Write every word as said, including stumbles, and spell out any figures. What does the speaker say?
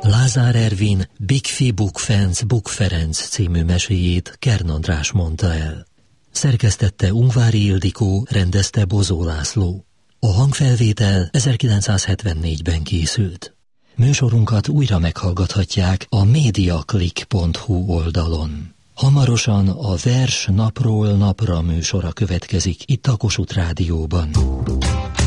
Lázár Ervin Bigfi Bukfenc Bukferenc című meséjét Kern András mondta el. Szerkesztette Ungvári Ildikó, rendezte Bozó László. A hangfelvétel ezerkilencszázhetvennégyben készült. Műsorunkat újra meghallgathatják a mediaclick pont hu oldalon. Hamarosan a Vers napról napra műsora következik itt a Kossuth Rádióban.